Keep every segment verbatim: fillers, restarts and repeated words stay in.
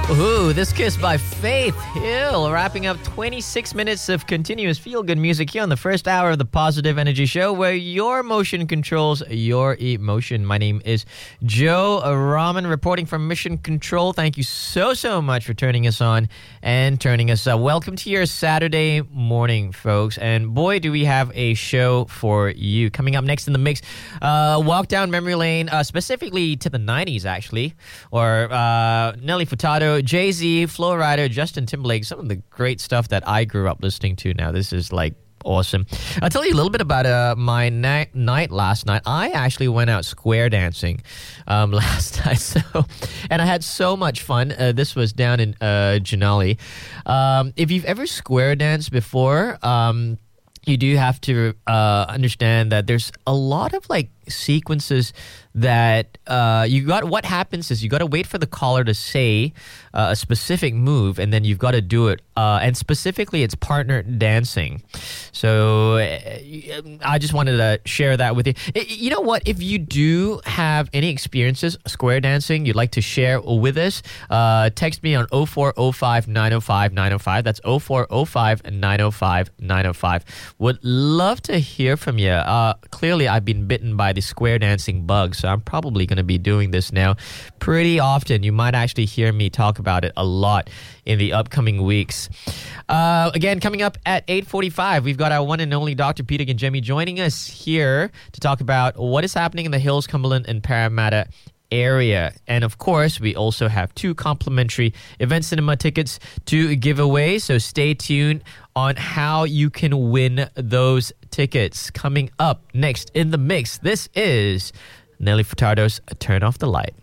Ooh, This Kiss by Faith Hill, wrapping up twenty-six minutes of continuous feel-good music here on the first hour of the Positive Energy Show, where your emotion controls your emotion. My name is Joe Rahman, reporting from Mission Control. Thank you so, so much for turning us on and turning us up. Welcome to your Saturday morning, folks. And boy, do we have a show for you. Coming up next in the mix, uh, walk down memory lane, uh, specifically to the nineties, actually, or uh, Nelly Furtado, Jay-Z, Flo Rida, Justin Timberlake, some of the great stuff that I grew up listening to. Now, this is like awesome. I'll tell you a little bit about uh, my na- night last night. I actually went out square dancing um, last night, so and I had so much fun. Uh, this was down in uh, Janali. Um, if you've ever square danced before, um, you do have to uh, understand that there's a lot of like sequences that uh, you got. What happens is you got to wait for the caller to say uh, a specific move, and then you've got to do it. Uh, and specifically, it's partner dancing. So uh, I just wanted to share that with you. You know what? If you do have any experiences square dancing you'd like to share with us, uh, text me on oh four oh five, nine oh five, nine oh five. That's oh four oh five, nine oh five, nine oh five. Would love to hear from you. Uh, clearly, I've been bitten by the square dancing bug, so I'm probably going to be doing this now pretty often. You might actually hear me talk about it a lot in the upcoming weeks. Uh, again, coming up at eight forty-five, we've got our one and only Doctor Peter Ganjemi joining us here to talk about what is happening in the Hills, Cumberland, and Parramatta area. And of course, we also have two complimentary event cinema tickets to give away, so stay tuned on how you can win those tickets. Coming up next in the mix, this is Nelly Furtado's Turn Off the Light.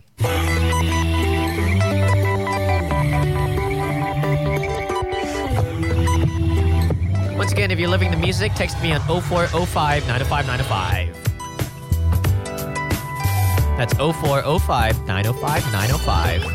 Once again, if you're loving the music, text me on oh four oh five, nine oh five, nine oh five. That's oh four oh five, nine oh five, nine oh five.